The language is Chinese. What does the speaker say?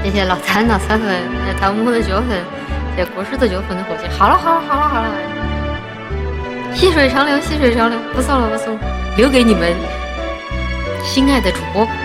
谢谢老谭的3分，唐木的9分，谢谢国师的9分的火箭。好了，细水长流，不送了，留给你们心爱的主播。